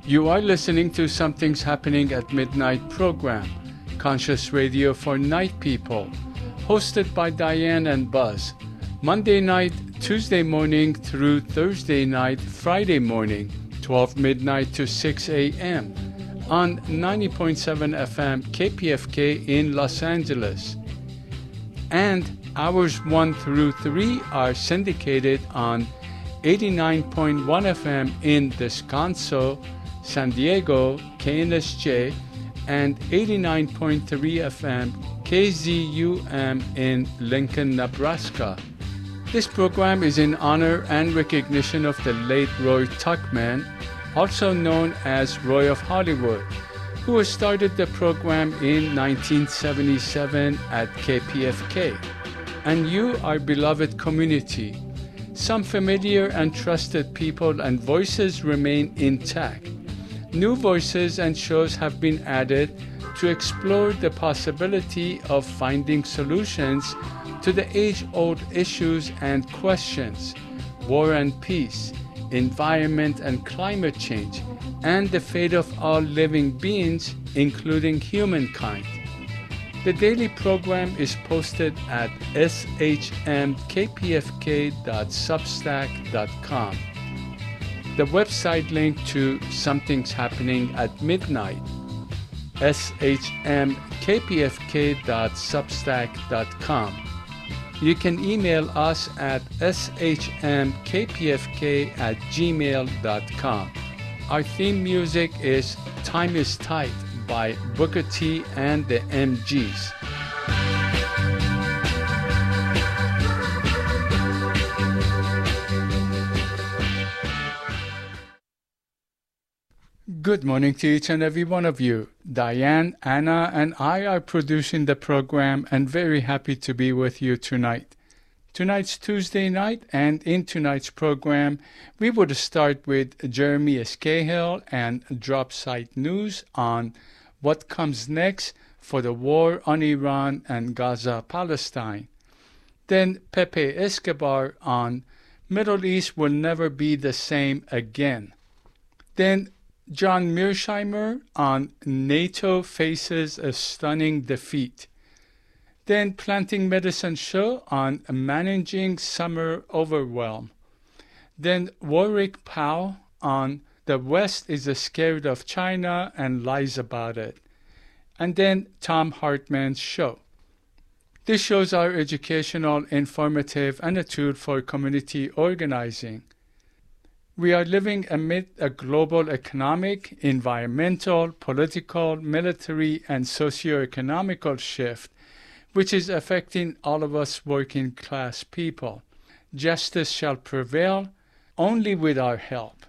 You are listening to Something's Happening at Midnight program, conscious radio for night people, hosted by Diane and Buzz, Monday night, Tuesday morning through Thursday night, Friday morning, 12 midnight to 6 a.m. on 90.7 FM KPFK in Los Angeles. And hours 1 through 3 are syndicated on 89.1 FM in Descanso, San Diego, KNSJ, and 89.3 FM KZUM in Lincoln, Nebraska. This program is in honor and recognition of the late Roy Tuckman, also known as Roy of Hollywood, who started the program in 1977 at KPFK. And you, our beloved community, some familiar and trusted people and voices remain intact. New voices and shows have been added to explore the possibility of finding solutions to the age-old issues and questions: war and peace, environment and climate change, and the fate of all living beings, including humankind. The daily program is posted at shmkpfk.substack.com. The website link to Something's Happening at Midnight, shmkpfk.substack.com. You can email us at shmkpfk@gmail.com. Our theme music is Time is Tight by Booker T and the MGs. Good morning to each and every one of you. Diane, Anna, and I are producing the program and very happy to be with you tonight. Tonight's Tuesday night, and in tonight's program, we would start with Jeremy Escahill and Drop Site News on what comes next for the war on Iran and Gaza, Palestine. Then Pepe Escobar on Middle East will never be the same again. Then John Mearsheimer on NATO faces a stunning defeat. Then Planting Medicine Show on managing summer overwhelm. Then Warwick Powell on the West is scared of China and lies about it. And then Tom Hartman's show. These shows are educational, informative, and a tool for community organizing. We are living amid a global economic, environmental, political, military, and socio-economical shift, which is affecting all of us working class people. Justice shall prevail only with our help.